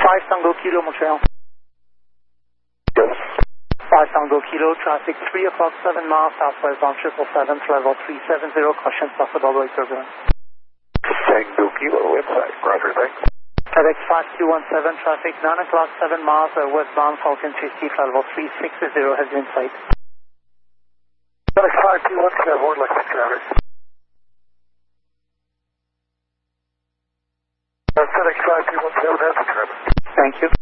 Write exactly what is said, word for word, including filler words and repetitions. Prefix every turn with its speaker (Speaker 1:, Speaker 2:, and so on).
Speaker 1: five Tango Kilo, Montreal.
Speaker 2: Yes.
Speaker 1: five Tango Kilo, traffic three o'clock, seven miles, southwest on triple seven, level three seven zero, caution possible road turbulence.
Speaker 2: Tango Kilo, website, roger, thanks.
Speaker 1: FedEx five two one seven, traffic nine o'clock, seven miles, uh, westbound Falcon fifty, level three six zero has been sight.
Speaker 2: FedEx five two one seven, Ward Lexus traffic. Uh, FedEx five two one seven has the traffic.
Speaker 1: Thank you.